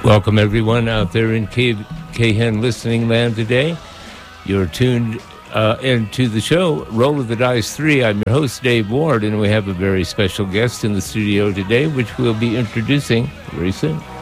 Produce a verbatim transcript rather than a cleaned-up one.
Welcome, everyone out there in K- K-Hen listening land today. You're tuned uh, into the show, Roll of the Dice three. I'm your host, Dave Ward, and we have a very special guest in the studio today, which we'll be introducing very soon.